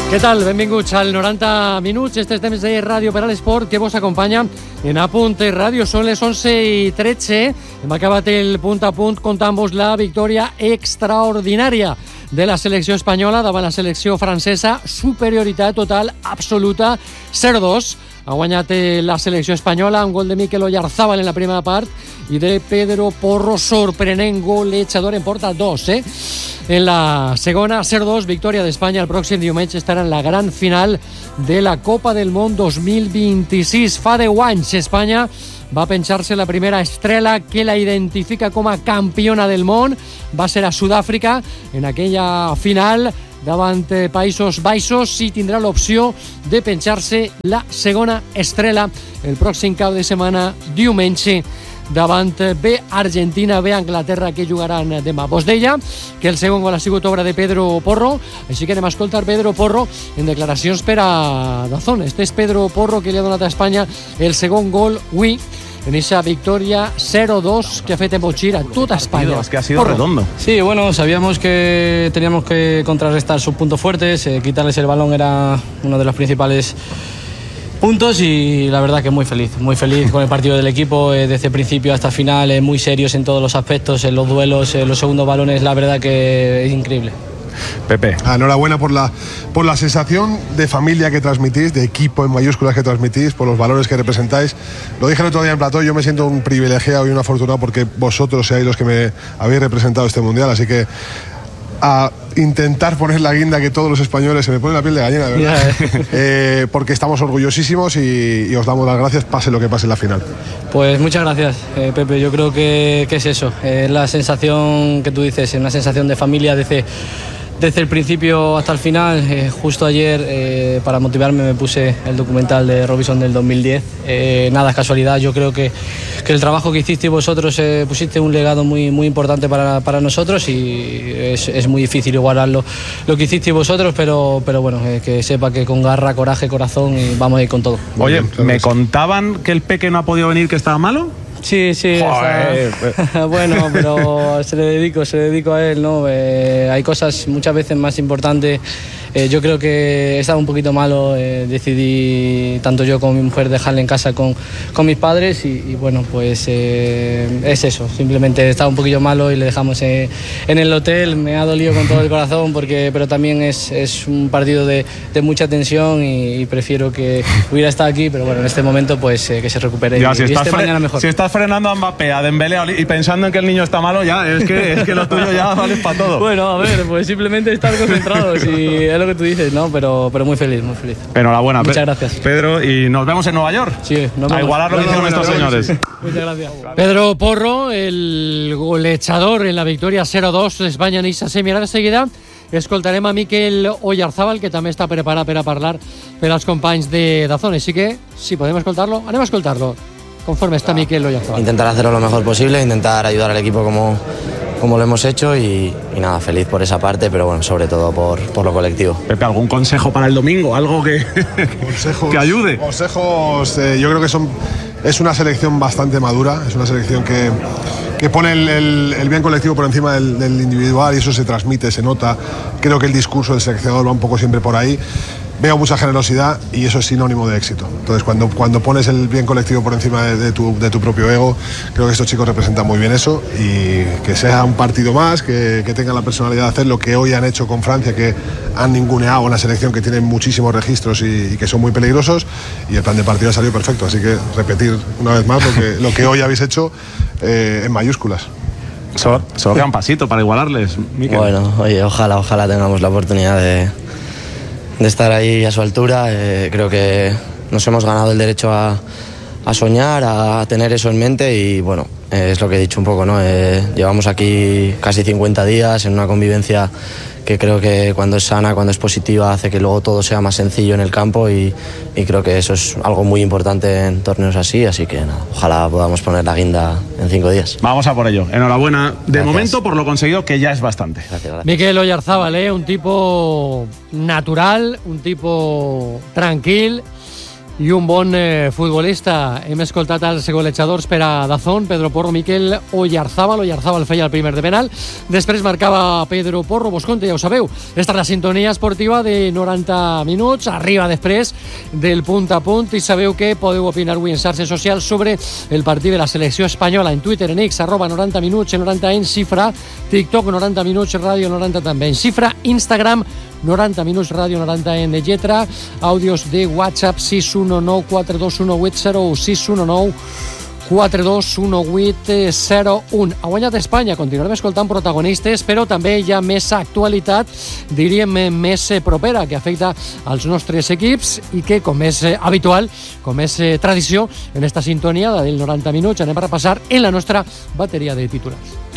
Què tal? Benvinguts al 90 minuts. Este és temps de Ràdio per a l'Esport que vos acompanya en Apunt Ràdio. Són les 11:13. Hem acabat el punt a punt contant-vos la victòria extraordinària de la selecció espanyola davant la selecció francesa. Superioritat total absoluta, 0-2. Ha guanyat la selecció espanyola, un gol de Mikel Oyarzábal en la primera part i de Pedro Porro, sorprenent golejador, en porta 2, En la segona, 0-2, victòria d'Espanya. El pròxim diumenge estarà en la gran final de la Copa del Món 2026. Fa 10 anys Espanya va penjar-se la primera estrela que la identifica com a campiona del món. Va ser a Sud-àfrica en aquella final davant Països Baixos i tindrà l'opció de penjar-se la segona estrela el pròxim cap de setmana, diumenge, davant B Argentina, B Anglaterra, que jugaran demà. Vos deia que el segon gol ha sigut obra de Pedro Porro, així que anem a escoltar Pedro Porro en declaracions per a DAZN. Este és Pedro Porro, que li ha donat a Espanya el segon gol avui en esa victoria 0-2 que ha fet embochir a tota Espanya. Es que ha sido redondo. Sí, bueno, sabíamos que teníamos que contrarrestar sus puntos fuertes, quitarles el balón era uno de los principales puntos y la verdad que muy feliz con el partido del equipo, desde el principio hasta el final, muy serios en todos los aspectos, en los duelos, en los segundos balones, la verdad que es increíble. Pepe. Enhorabuena por la sensación de familia que transmitís, de equipo en mayúsculas que transmitís, por los valores que representáis. Lo dije el otro día en plató, yo me siento un privilegiado y un afortunado porque vosotros seáis los que me habéis representado este mundial, así que a intentar poner la guinda que todos los españoles, se me pone la piel de gallina, de verdad, porque estamos orgullosísimos y os damos las gracias, pase lo que pase en la final. Pues muchas gracias, Pepe. Yo creo que es eso, la sensación que tú dices, una sensación de familia desde el principio hasta el final. Justo ayer, para motivarme, me puse el documental de Robinson del 2010. Nada es casualidad. Yo creo que el trabajo que hicisteis vosotros, pusiste un legado muy, muy importante para nosotros y es muy difícil igualarlo lo que hicisteis vosotros, pero bueno, que sepa que con garra, coraje, corazón y vamos a ir con todo. Oye, ¿me contaban que el Peque no ha podido venir, que estaba malo? Sí, bueno, pero se le dedico a él, ¿no? Hay cosas muchas veces más importantes. Yo creo que estaba un poquito malo, decidí, tanto yo como mi mujer, dejarle en casa con mis padres y bueno, pues es eso, simplemente estaba un poquito malo y le dejamos en el hotel. Me ha dolido con todo el corazón, pero también es un partido de mucha tensión y prefiero que hubiera estado aquí, pero bueno, en este momento pues que se recupere ya, y esté mañana mejor. Si estás frenando a Mbappé, a Dembélé y pensando en que el niño está malo, ya es que lo tuyo ya vale para todo. Bueno, a ver, pues simplemente estar concentrados y es lo que tú dices, ¿no? Pero muy feliz. Enhorabuena. Muchas gracias, Pedro, y nos vemos en Nueva York. Sí, nos vemos. A igualar lo que hicieron estos señores. Muchas gracias. Pedro Porro, el golejador en la victòria 0-2 d'Espanya en aquesta semi. Ara de seguida escoltarem a Mikel Oyarzábal, que també està preparat per a parlar per als companys de DAZN. Així que, si podem escoltar-lo, anem a escoltar-lo. Conforme está Mikel Oyarzábal. Intentar hacerlo lo mejor posible, intentar ayudar al equipo como lo hemos hecho y nada, feliz por esa parte, pero bueno, sobre todo por lo colectivo. Pepe, ¿algún consejo para el domingo? ¿Algo que ayude? Consejos, yo creo que es una selección bastante madura, es una selección que pone el bien colectivo por encima del individual y eso se transmite, se nota. Creo que el discurso del seleccionador va un poco siempre por ahí. Veo mucha generosidad y eso es sinónimo de éxito. Entonces, cuando pones el bien colectivo por encima de tu propio ego, creo que estos chicos representan muy bien eso y que sea un partido más, que tengan la personalidad de hacer lo que hoy han hecho con Francia, que han ninguneado una selección que tiene muchísimos registros y que son muy peligrosos, y el plan de partido ha salido perfecto. Así que repetir una vez más lo que hoy habéis hecho en mayúsculas. Solo queda un pasito para igualarles, Mikel. Bueno, oye, ojalá tengamos la oportunidad de estar ahí a su altura. Creo que nos hemos ganado el derecho a soñar, a tener eso en mente y bueno, es lo que he dicho un poco, ¿no? Llevamos aquí casi 50 días en una convivencia que creo que cuando es sana, cuando es positiva, hace que luego todo sea más sencillo en el campo y creo que eso es algo muy importante en torneos así que nada, ojalá podamos poner la guinda en 5 días. Vamos a por ello. Enhorabuena de Gracias. Momento por lo conseguido, que ya es bastante. Gracias. Mikel Oyarzábal, un tipo natural, un tipo tranquil, i un bon futbolista. Hem escoltat els golejadors per a Dazón, Pedro Porro, Miquel Oyarzábal. Oyarzábal feia el primer de penal, després marcava Pedro Porro. Vos conte, ja ho sabeu, esta és la sintonia esportiva de 90 minuts, arriba després del punt a punt, i sabeu que podeu opinar avui en xarxes socials sobre el partit de la selecció espanyola, en Twitter, en X, @90 minuts, en 90 en xifra, TikTok 90 minuts, Ràdio 90 també en xifra, Instagram 90 minuts, Ràdio 90 en lletra, àudios de WhatsApp 619 421801, 619 421801. Ha guanyat Espanya, continuarem escoltant protagonistes, però també hi ha més actualitat, diríem més propera, que afecta als nostres equips i que, com és habitual, com és tradició, en esta sintonia del 90 minuts anem a repassar en la nostra bateria de titulars.